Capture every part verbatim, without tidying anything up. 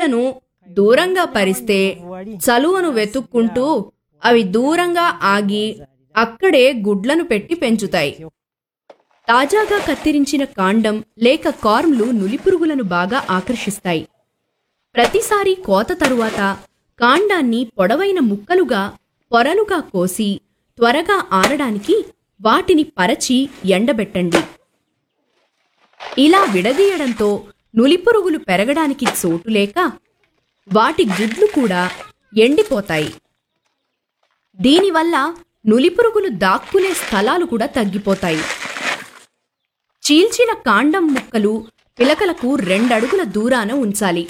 పురుగులను దూరంగా పరిస్తే చలువను వెతుక్కుంటూ అవి దూరంగా ఆగి అక్కడే గుడ్లను పెట్టి పెంచుతాయి. తాజాగా కత్తిరించిన కాండం లేక కార్మ్లు నులిపురుగులను బాగా ఆకర్షిస్తాయి. ప్రతిసారి కోత తరువాత కాండాన్ని పొడవైన ముక్కలుగా పొరలుగా కోసి త్వరగా ఆరడానికి వాటిని పరచి ఎండబెట్టండి. ఇలా విడదీయడంతో నులిపురుగులు పెరగడానికి చోటు లేక వాటి గుడ్లు కూడా ఎండిపోతాయి. దీనివల్ల నులిపురుగులు దాక్కునే స్థలాలు కూడా తగ్గిపోతాయి. చీల్చిన కాండం ముక్కలు పిలకలకు రెండడుగుల దూరాన ఉంచాలి.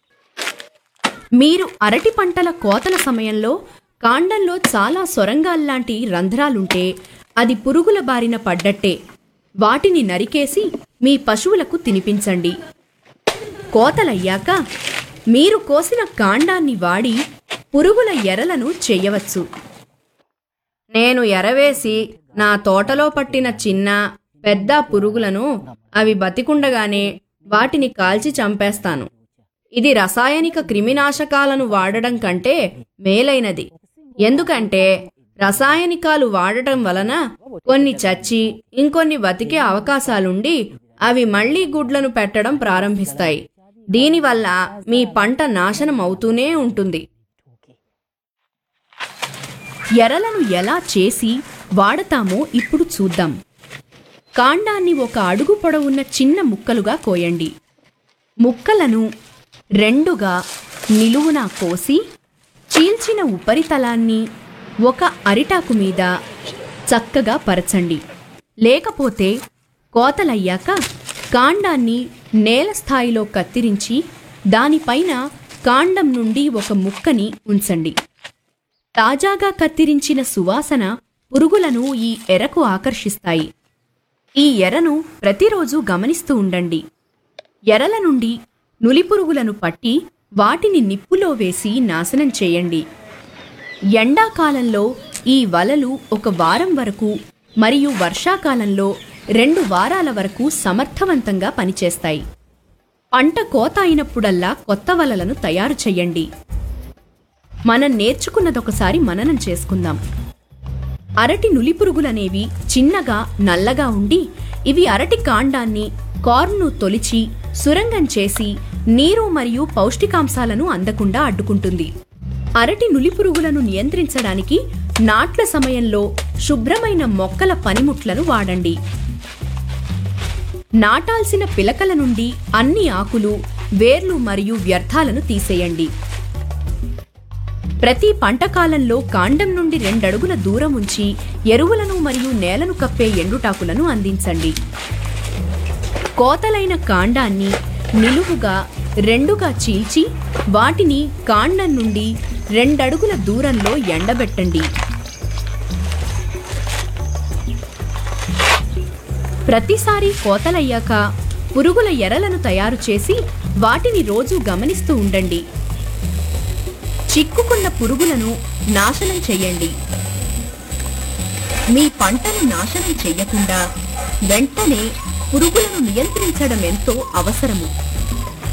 మీరు అరటి పంటల కోతల సమయంలో కాండంలో చాలా సొరంగాల్లాంటి రంధ్రాలుంటే అది పురుగుల బారిన పడ్డట్టే. వాటిని నరికేసి మీ పశువులకు తినిపించండి. కోతలయ్యాక మీరు కోసిన కాండాన్ని వాడి పురుగుల ఎరలను చెయ్యవచ్చు. నేను ఎరవేసి నా తోటలో పట్టిన చిన్న పెద్ద పురుగులను అవి బతికుండగానే వాటిని కాల్చి చంపేస్తాను. ఇది రసాయనిక క్రిమినాశకాలను వాడడం కంటే మేలైనది. ఎందుకంటే రసాయనికాలు వాడటం వలన కొన్ని చచ్చి ఇంకొన్ని బతికే అవకాశాలుండి అవి మళ్లీ గుడ్లను పెట్టడం ప్రారంభిస్తాయి. దీనివల్ల మీ పంట నాశనం అవుతూనే ఉంటుంది. ఎరలను ఎలా చేసి వాడతామో ఇప్పుడు చూద్దాం. కాండాన్ని ఒక అడుగు పొడవున్న చిన్న ముక్కలుగా కోయండి. ముక్కలను రెండుగా నిలువునా కోసి చీల్చిన ఉపరితలాన్ని ఒక అరిటాకు మీద చక్కగా పరచండి. లేకపోతే కోతలయ్యాక కాండాన్ని నేల స్థాయిలో కత్తిరించి దానిపైన కాండం నుండి ఒక ముక్కని ఉంచండి. తాజాగా కత్తిరించిన సువాసన పురుగులను ఈ ఎరకు ఆకర్షిస్తాయి. ఈ ఎరను ప్రతిరోజు గమనిస్తూ ఉండండి. ఎరల నుండి నులిపురుగులను పట్టి వాటిని నిప్పులో వేసి నాశనం చేయండి. ఎండాకాలంలో ఈ వలలు ఒక వారం వరకు మరియు వర్షాకాలంలో రెండు వారాల వరకు సమర్థవంతంగా పనిచేస్తాయి. పంట కోత అయినప్పుడల్లా కొత్త వలలను తయారు చెయ్యండి. మనం నేర్చుకున్నదొకసారి మననం చేసుకుందాం. అరటి నులిపురుగులనేవి చిన్నగా నల్లగా ఉండి ఇవి అరటి కాండాన్ని కార్న్ను తొలిచి సురంగం చేసి నీరు మరియు పౌష్టికాంశాలను అందకుండా అడ్డుకుంటుంది. అరటి నులిపురుగులను నియంత్రించడానికి నాట్ల సమయంలో శుభ్రమైన మొక్కల పనిముట్లను వాడండి. నాటాల్సిన పిలకల నుండి అన్ని ఆకులు, వేర్లు మరియు వ్యర్థాలను తీసేయండి. ప్రతి పంటకాలంలో కాండం నుండి రెండడుగుల దూరం ఉంచి ఎరువులను మరియు నేలను కప్పే ఎండుటాకులను అందించండి. కోతలైన కాండాన్ని నిలువుగా రెండుగా చీల్చి వాటిని కాండం నుండి రెండడుగుల దూరంలో ఎండబెట్టండి. ప్రతిసారి కోతలయ్యాక పురుగుల ఎరలను తయారు చేసి వాటిని రోజూ గమనిస్తూ ఉండండి. చిక్కుకున్న పురుగులను నాశనం చెయ్యండి. మీ పంటను నాశనం చెయ్యకుండా వెంటనే పురుగులను నియంత్రించడం ఎంతో అవసరము.